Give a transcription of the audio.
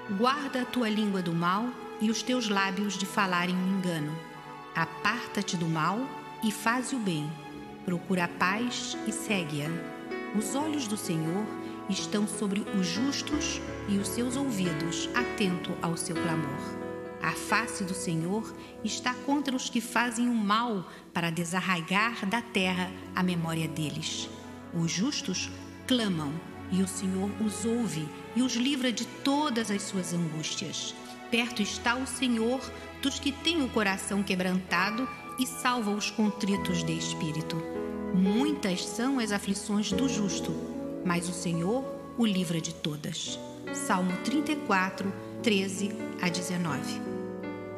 Guarda a tua língua do mal e os teus lábios de falarem o engano. Aparta-te do mal e faze o bem. Procura a paz e segue-a. Os olhos do Senhor estão sobre os justos e os seus ouvidos atentos ao seu clamor. A face do Senhor está contra os que fazem o mal, para desarraigar da terra a memória deles. Os justos clamam, e o Senhor os ouve e os livra de todas as suas angústias. Perto está o Senhor dos que têm o coração quebrantado e salva os contritos de espírito. Muitas são as aflições do justo, mas o Senhor o livra de todas. Salmo 34, 13 a 19.